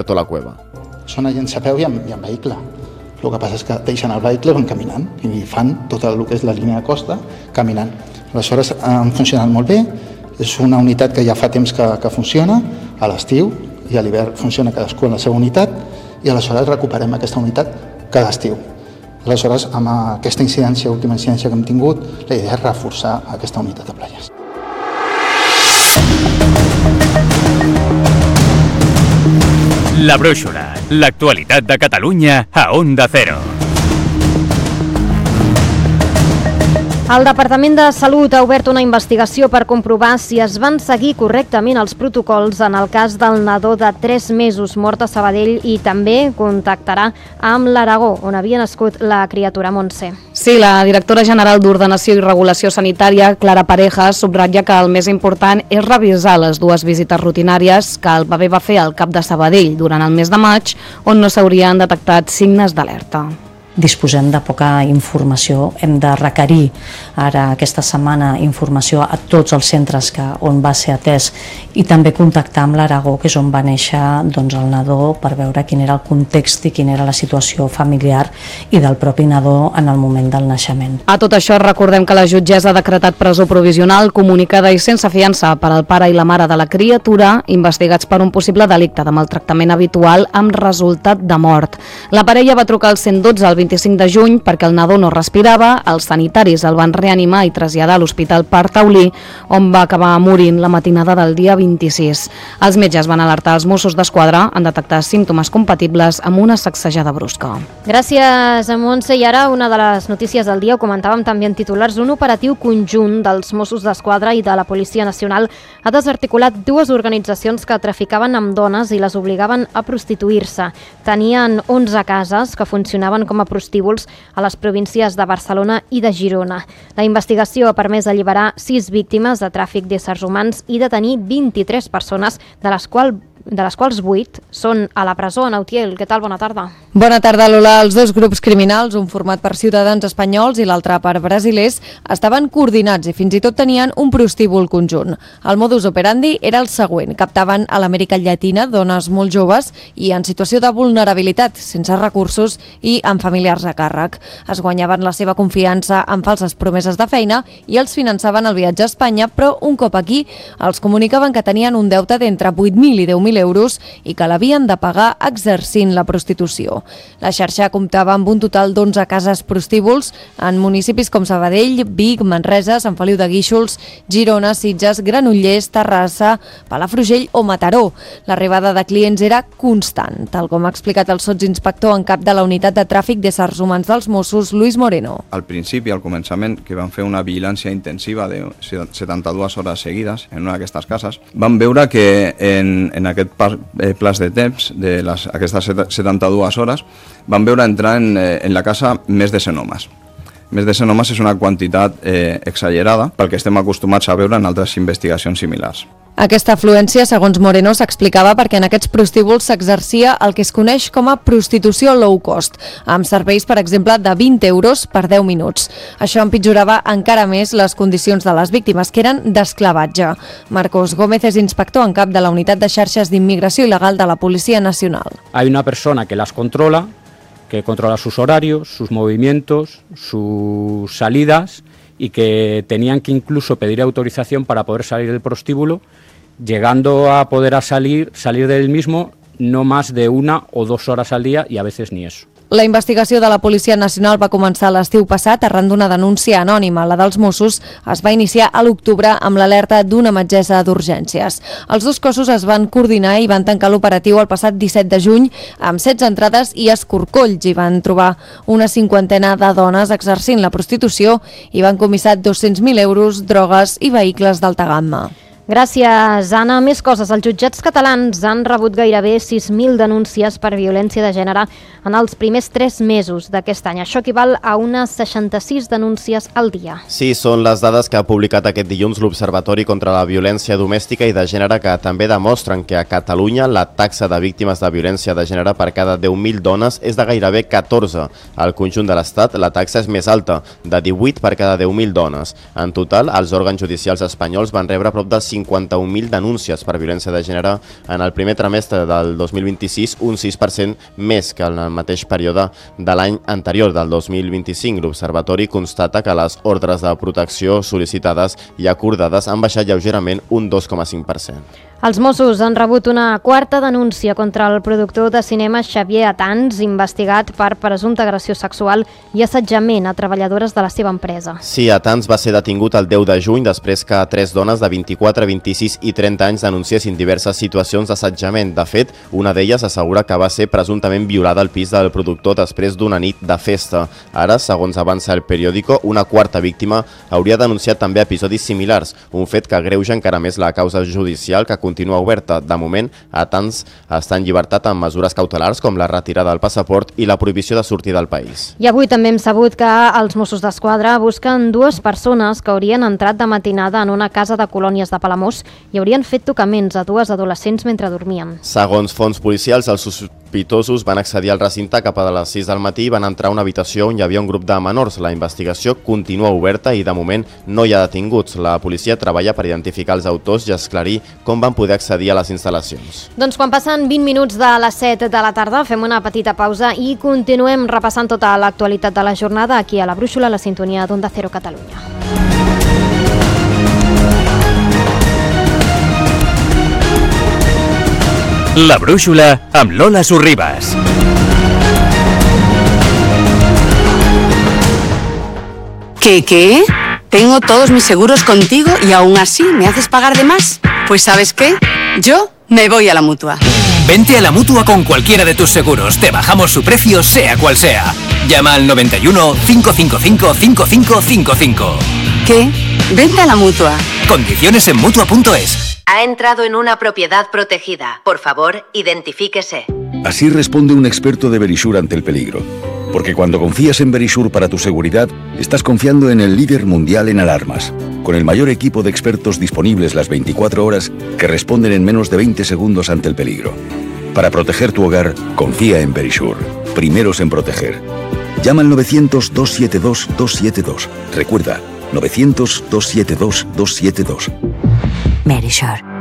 Alberto Lacueva. Són agents a peu i en vehicle. El que passa és que deixen el vehicle i van caminant i fan tot el que és la línia de costa caminant. Aleshores han funcionat molt bé, és una unitat que ja fa temps que funciona, a l'estiu i a l'hivern funciona cadascú en la seva unitat i aleshores recuperem aquesta unitat cada estiu. Aleshores, amb aquesta última incidència que hem tingut, la idea és reforçar aquesta unitat de platges. La Brúixola, l'actualitat de Catalunya a Onda Cero. El Departament de Salut ha obert una investigació per comprovar si es van seguir correctament els protocols en el cas del nadó de 3 mesos mort a Sabadell i també contactarà amb l'Aragó, on havia nascut la criatura Montse. Sí, la directora general d'Ordenació i Regulació Sanitària, Clara Pareja, subratlla que el més important és revisar les 2 visites rutinàries que el bebè va fer al CAP de Sabadell durant el mes de maig, on no s'haurien detectat signes d'alerta. Disposem de poca informació, hem de requerir ara aquesta setmana informació a tots els centres on va ser atès i també contactar amb l'Aragó, que és on va néixer el nadó, per veure quin era el context i quina era la situació familiar i del propi nadó en el moment del naixement. A tot això recordem que la jutgessa ha decretat presó provisional comunicada i sense fiança per al pare i la mare de la criatura investigats per un possible delicte de maltractament habitual amb resultat de mort. La parella va trucar al 112 el 25 de juny perquè el nadó no respirava, els sanitaris el van reanimar i traslladar a l'Hospital Parc Taulí, on va acabar morint la matinada del dia 26. Els metges van alertar els Mossos d'Esquadra en detectar símptomes compatibles amb una sacsejada brusca. Gràcies, Montse. I ara una de les notícies del dia, ho comentàvem també en titulars, un operatiu conjunt dels Mossos d'Esquadra i de la Policia Nacional ha desarticulat 2 organitzacions que traficaven amb dones i les obligaven a prostituir-se. Tenien 11 cases que funcionaven com a prostíbuls a les províncies de Barcelona i de Girona. La investigació ha permès alliberar 6 víctimes de tràfic d'éssers humans i detenir 23 persones, de les quals 8 són a la presó. Nautiel, què tal? Bona tarda. Bona tarda, Lola. Els 2 grups criminals, un format per ciutadans espanyols i l'altre per brasilers, estaven coordinats i fins i tot tenien un prostíbul conjunt. El modus operandi era el següent. Captaven a l'Amèrica Llatina dones molt joves i en situació de vulnerabilitat, sense recursos i amb familiars a càrrec. Es guanyaven la seva confiança amb falses promeses de feina i els finançaven el viatge a Espanya, però un cop aquí els comunicaven que tenien un deute d'entre 8.000 i 10.000 euros i que l'havien de pagar exercint la prostitució. La xarxa comptava amb un total d'11 cases prostíbuls en municipis com Sabadell, Vic, Manresa, Sant Feliu de Guíxols, Girona, Sitges, Granollers, Terrassa, Palafrugell o Mataró. L'arribada de clients era constant, tal com ha explicat el sotsinspector en cap de la unitat de tràfic d'éssers humans dels Mossos, Luis Moreno. Al principi, al començament, que van fer una vigilància intensiva de 72 hores seguides en una d'aquestes cases, van veure que en aquest plaç de temps, aquestes 72 hores, van veure entrar en la casa més de 100 homes. Més de 100 homes és una quantitat exagerada pel que estem acostumats a veure en altres investigacions similars. Aquesta afluència, segons Moreno, s'explicava perquè en aquests prostíbuls s'exercia el que es coneix com a prostitució low cost, amb serveis, per exemple, de 20 euros per 10 minuts. Això empitjorava encara més les condicions de les víctimes, que eren d'esclavatge. Marcos Gómez és inspector en cap de la unitat de xarxes d'immigració il·legal de la Policia Nacional. Hay una persona que las controla, que controla sus horarios, sus movimientos, sus salidas y que tenían que incluso pedir autorización para poder salir del prostíbulo, llegando a poder salir del mismo no más de 1 o 2 horas al día y a veces ni eso. La investigació de la Policia Nacional va començar l'estiu passat arran d'una denúncia anònima. La dels Mossos es va iniciar a l'octubre amb l'alerta d'una metgessa d'urgències. Els 2 cossos es van coordinar i van tancar l'operatiu el passat 17 de juny amb 16 entrades i escorcolls. Hi van trobar una 50ena de dones exercint la prostitució i van comissar 200.000 euros, drogues i vehicles d'alta gamma. Gràcies, Anna. Més coses. Els jutjats catalans han rebut gairebé 6.000 denúncies per violència de gènere en els primers 3 mesos d'aquest any. Això equival a unes 66 denúncies al dia. Sí, són les dades que ha publicat aquest dilluns l'Observatori contra la Violència Domèstica i de Gènere, que també demostren que a Catalunya la taxa de víctimes de violència de gènere per cada 10.000 dones és de gairebé 14. Al conjunt de l'Estat la taxa és més alta, de 18 per cada 10.000 dones. En total, els òrgans judicials espanyols van rebre prop de 51.000 denúncies per violència de gènere en el primer trimestre del 2026, un 6% més que en el mateix període de l'any anterior, del 2025. L'Observatori constata que les ordres de protecció sol·licitades i acordades han baixat lleugerament un 2,5%. Els Mossos han rebut una quarta denúncia contra el productor de cinema Xavier Atans, investigat per presumpta agressió sexual i assetjament a treballadores de la seva empresa. Sí, Atans va ser detingut el 10 de juny després que 3 dones de 24, 26 i 30 anys denunciessin diverses situacions d'assetjament. De fet, una d'elles assegura que va ser presumptament violada al pis del productor després d'una nit de festa. Ara, segons avança el periòdico, una quarta víctima hauria denunciat també episodis similars, un fet que agreuja encara més la causa judicial que continua oberta. De moment, Atans està en llibertat amb mesures cautelars com la retirada del passaport i la prohibició de sortir del país. I avui també hem sabut que els Mossos d'Esquadra busquen 2 persones que haurien entrat de matinada en una casa de colònies de Palamós i haurien fet tocaments a 2 adolescents mentre dormien. Segons fonts policials, els sospitosos van accedir al recinte cap a les 6 del matí i van entrar a una habitació on hi havia un grup de menors. La investigació continua oberta i de moment no hi ha detinguts. La policia treballa per identificar els autors i esclarir com van poder accedir a les instal·lacions. Doncs quan passen 20 minuts de les 7 de la tarda fem una petita pausa i continuem repassant tota l'actualitat de la jornada aquí a la Brúixola, la sintonia d'Onda Cero Catalunya. La Brúixola amb Lola Sorribas. ¿Qué? Tengo todos mis seguros contigo y aún así me haces pagar de más. Pues ¿sabes qué? Yo me voy a la Mutua. Vente a la Mutua con cualquiera de tus seguros. Te bajamos su precio, sea cual sea. Llama al 91 555 5555. ¿Qué? Vente a la Mutua. Condiciones en Mutua.es. Ha entrado en una propiedad protegida. Por favor, identifíquese. Así responde un experto de Verisure ante el peligro. Porque cuando confías en Verisure para tu seguridad, estás confiando en el líder mundial en alarmas, con el mayor equipo de expertos disponibles las 24 horas que responden en menos de 20 segundos ante el peligro. Para proteger tu hogar, confía en Verisure. Primeros en proteger. Llama al 900-272-272. Recuerda, 900-272-272. Verisure.